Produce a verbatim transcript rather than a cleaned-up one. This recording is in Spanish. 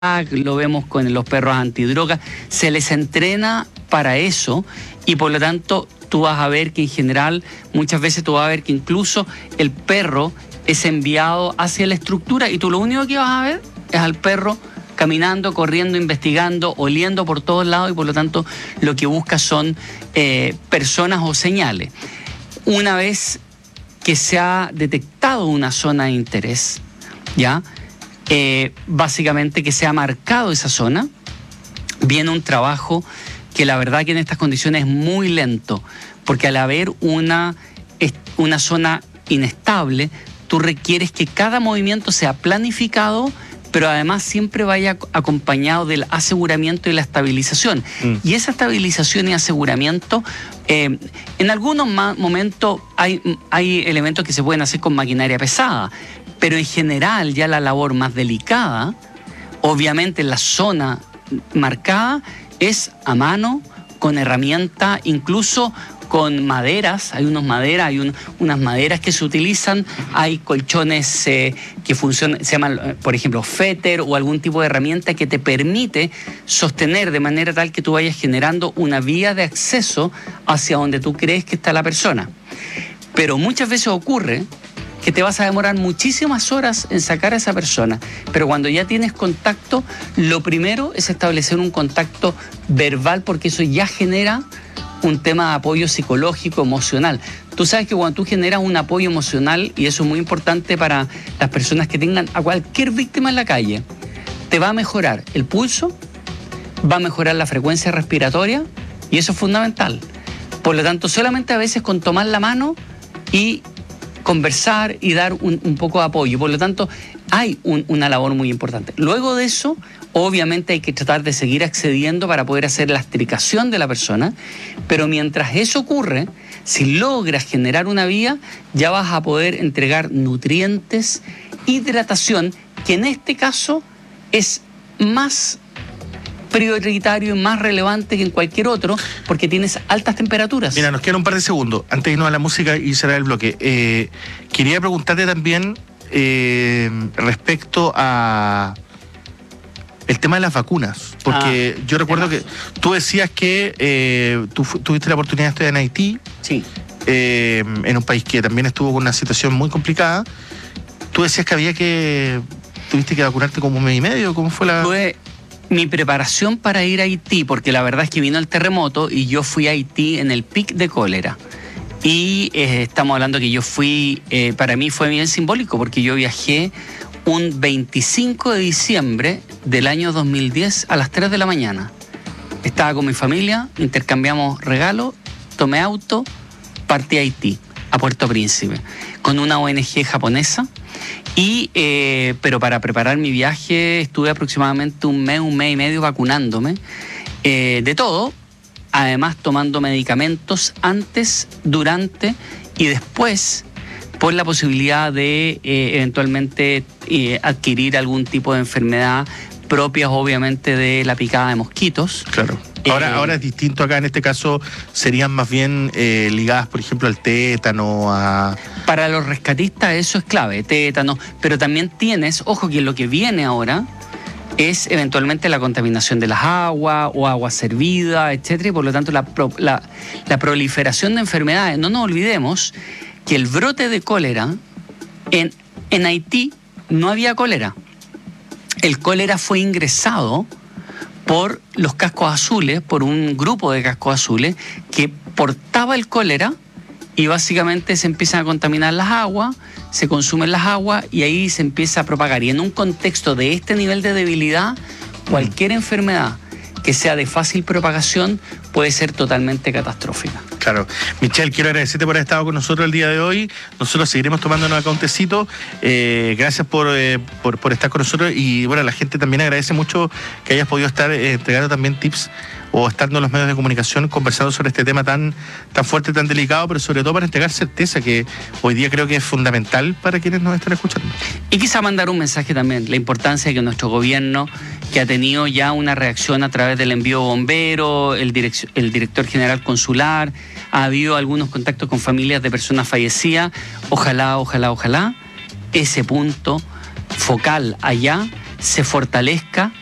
lo vemos con los perros antidrogas, se les entrena para eso y por lo tanto tú vas a ver que en general muchas veces tú vas a ver que incluso el perro es enviado hacia la estructura y tú lo único que vas a ver es al perro caminando, corriendo, investigando, oliendo por todos lados y por lo tanto lo que busca son eh, personas o señales. Una vez que se ha detectado una zona de interés, ¿ya? Eh, básicamente que se ha marcado esa zona, viene un trabajo que la verdad que en estas condiciones es muy lento, porque al haber una, una zona inestable, tú requieres que cada movimiento sea planificado, pero además siempre vaya acompañado del aseguramiento y la estabilización. Mm. Y esa estabilización y aseguramiento, eh, en algunos momentos hay, hay elementos que se pueden hacer con maquinaria pesada, pero en general ya la labor más delicada, obviamente en la zona marcada, es a mano, con herramienta, incluso con maderas. Hay unas maderas, hay un, unas maderas que se utilizan, hay colchones eh, que funcionan, se llaman, por ejemplo, féter o algún tipo de herramienta que te permite sostener de manera tal que tú vayas generando una vía de acceso hacia donde tú crees que está la persona. Pero muchas veces ocurre que te vas a demorar muchísimas horas en sacar a esa persona, pero cuando ya tienes contacto, lo primero es establecer un contacto verbal, porque eso ya genera un tema de apoyo psicológico, emocional. Tú sabes que cuando tú generas un apoyo emocional, y eso es muy importante para las personas que tengan a cualquier víctima en la calle, te va a mejorar el pulso, va a mejorar la frecuencia respiratoria, y eso es fundamental. Por lo tanto, solamente a veces con tomar la mano y conversar y dar un, un poco de apoyo. Por lo tanto, hay un, una labor muy importante. Luego de eso, obviamente hay que tratar de seguir accediendo para poder hacer la extricación de la persona, pero mientras eso ocurre, si logras generar una vía, ya vas a poder entregar nutrientes, hidratación, que en este caso es más prioritario y más relevante que en cualquier otro, porque tienes altas temperaturas. Mira, nos quedan un par de segundos antes de irnos a la música y cerrar el bloque. Eh, quería preguntarte también eh, respecto a el tema de las vacunas, porque ah, yo recuerdo que tú decías que eh, tú tuviste la oportunidad de estudiar en Haití, sí. eh, en un país que también estuvo con una situación muy complicada. Tú decías que había que tuviste que vacunarte como un mes y medio. ¿Cómo fue la...? Fue mi preparación para ir a Haití, porque la verdad es que vino el terremoto y yo fui a Haití en el pic de cólera. Y eh, estamos hablando que yo fui, eh, para mí fue bien simbólico, porque yo viajé un veinticinco de diciembre del año dos mil diez a las tres de la mañana. Estaba con mi familia, intercambiamos regalos, tomé auto, partí a Haití, a Puerto Príncipe, con una O N G japonesa. Y, eh, pero para preparar mi viaje estuve aproximadamente un mes, un mes y medio vacunándome, eh, de todo, además tomando medicamentos antes, durante y después, por la posibilidad de eh, eventualmente eh, adquirir algún tipo de enfermedad propias obviamente de la picada de mosquitos. Claro. Ahora, eh, ahora es distinto acá, en este caso serían más bien eh, ligadas, por ejemplo, al tétano, a... Para los rescatistas eso es clave, tétano, pero también tienes, ojo que lo que viene ahora es eventualmente la contaminación de las aguas o agua servida, etcétera, y por lo tanto la, la, la proliferación de enfermedades. No nos olvidemos que el brote de cólera, en, en Haití no había cólera. El cólera fue ingresado por los cascos azules, por un grupo de cascos azules que portaba el cólera y básicamente se empiezan a contaminar las aguas, se consumen las aguas y ahí se empieza a propagar. Y en un contexto de este nivel de debilidad, cualquier enfermedad que sea de fácil propagación puede ser totalmente catastrófica. Claro. Michelle, quiero agradecerte por haber estado con nosotros el día de hoy. Nosotros seguiremos tomándonos acá un tecito. Eh, gracias por, eh, por, por estar con nosotros. Y bueno, la gente también agradece mucho que hayas podido estar eh, entregando también tips o estando en los medios de comunicación conversando sobre este tema tan, tan fuerte, tan delicado, pero sobre todo para entregar certeza, que hoy día creo que es fundamental para quienes nos están escuchando. Y quizá mandar un mensaje también, la importancia de que nuestro gobierno, que ha tenido ya una reacción a través del envío de bomberos, el, direc- el director general consular, ha habido algunos contactos con familias de personas fallecidas, ojalá, ojalá, ojalá, ese punto focal allá se fortalezca